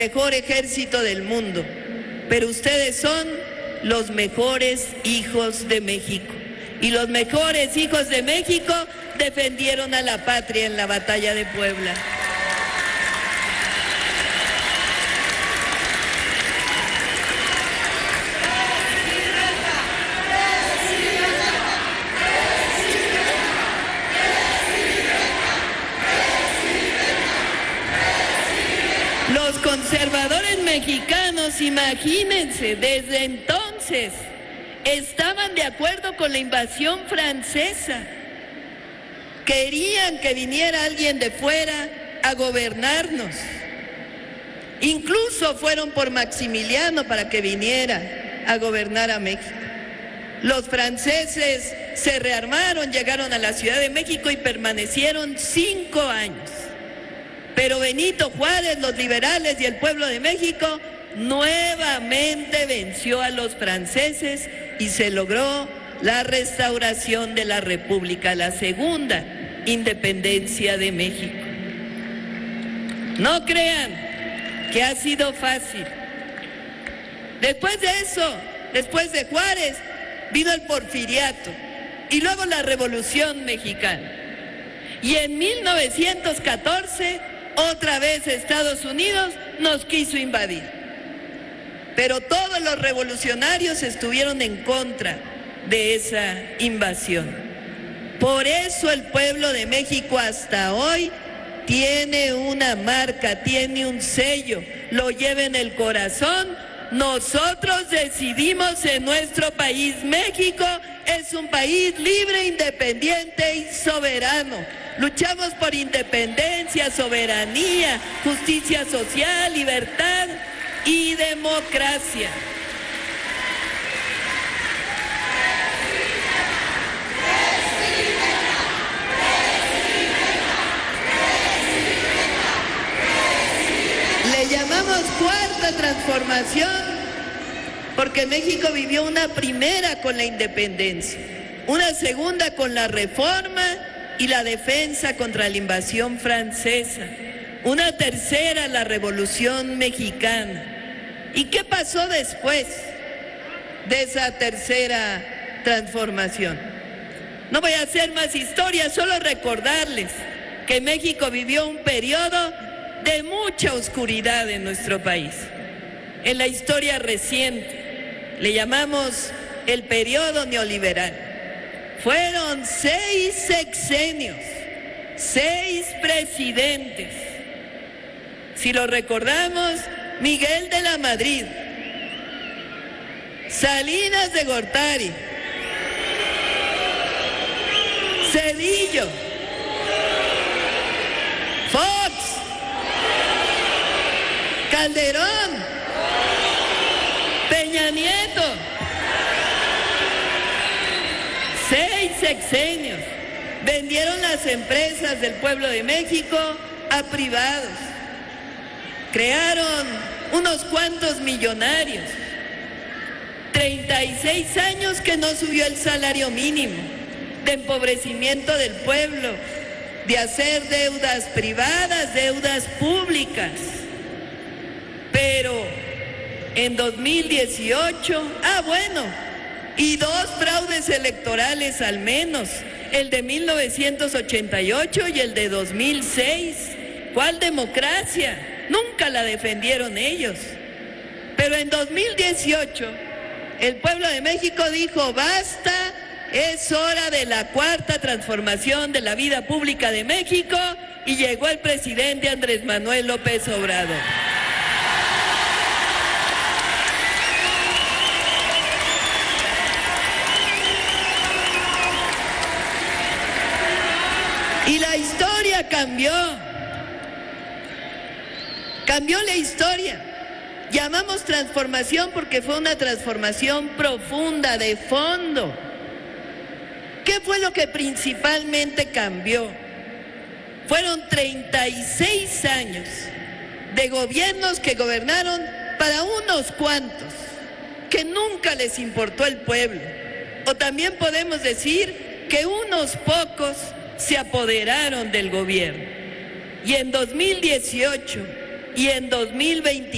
mejor ejército del mundo, pero ustedes son los mejores hijos de México. Y los mejores hijos de México defendieron a la patria en la batalla de Puebla. Los conservadores mexicanos, imagínense, desde entonces estaban de acuerdo con la invasión francesa. Querían que viniera alguien de fuera a gobernarnos. Incluso fueron por Maximiliano para que viniera a gobernar a México. Los franceses se rearmaron, llegaron a la Ciudad de México y permanecieron 5 años. Pero Benito Juárez, los liberales y el pueblo de México nuevamente venció a los franceses y se logró la restauración de la República, la segunda independencia de México. No crean que ha sido fácil. Después de eso, después de Juárez, vino el Porfiriato y luego la Revolución Mexicana. Y en 1914, otra vez Estados Unidos nos quiso invadir. Pero todos los revolucionarios estuvieron en contra de esa invasión. Por eso el pueblo de México hasta hoy tiene una marca, tiene un sello, lo lleva en el corazón. Nosotros decidimos en nuestro país. México es un país libre, independiente y soberano. Luchamos por independencia, soberanía, justicia social, libertad y democracia. Le llamamos cuarta transformación porque México vivió una primera con la independencia, una segunda con la reforma y la defensa contra la invasión francesa, una tercera, la Revolución Mexicana. ¿Y qué pasó después de esa tercera transformación? No voy a hacer más historia, solo recordarles que México vivió un periodo de mucha oscuridad en nuestro país. En la historia reciente le llamamos el periodo neoliberal. Fueron 6 sexenios, 6 presidentes. Si lo recordamos, Miguel de la Madrid, Salinas de Gortari, Zedillo, Fox, Calderón, Peña Nieto. 6 sexenios. Vendieron las empresas del pueblo de México a privados. Crearon unos cuantos millonarios. 36 años que no subió el salario mínimo, de empobrecimiento del pueblo, de hacer deudas privadas, deudas públicas. Pero en 2018, y 2 fraudes electorales al menos, el de 1988 y el de 2006. ¿Cuál democracia? Nunca la defendieron ellos. Pero en 2018, el pueblo de México dijo, basta, es hora de la cuarta transformación de la vida pública de México, y llegó el presidente Andrés Manuel López Obrador. Y la historia cambió. Cambió la historia. Llamamos transformación porque fue una transformación profunda, de fondo. ¿Qué fue lo que principalmente cambió? Fueron 36 años de gobiernos que gobernaron para unos cuantos, que nunca les importó el pueblo. O también podemos decir que unos pocos se apoderaron del gobierno. Y en 2018 y en 2024